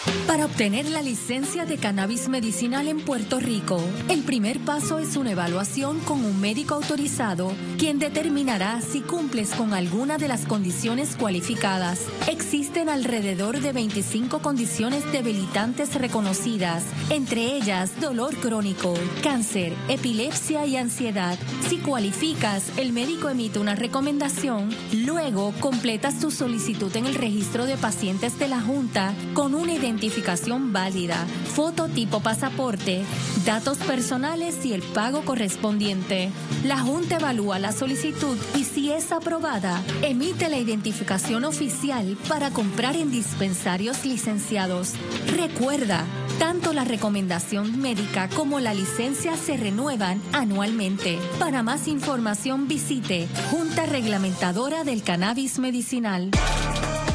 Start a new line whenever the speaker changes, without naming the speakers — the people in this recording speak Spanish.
Para obtener la licencia de cannabis medicinal en Puerto Rico, el primer paso es una evaluación con un médico autorizado, quien determinará si cumples con alguna de las condiciones cualificadas. Existen alrededor de 25 condiciones debilitantes reconocidas, entre ellas dolor crónico, cáncer, epilepsia y ansiedad. Si cualificas, el médico emite una recomendación, luego completas tu solicitud en el registro de pacientes de la Junta con una identificación válida, foto tipo pasaporte, datos personales y el pago correspondiente. La Junta evalúa la solicitud y si es aprobada, emite la identificación oficial para comprar en dispensarios licenciados. Recuerda, tanto la recomendación médica como la licencia se renuevan anualmente. Para más información visite Junta Reglamentadora del Cannabis Medicinal.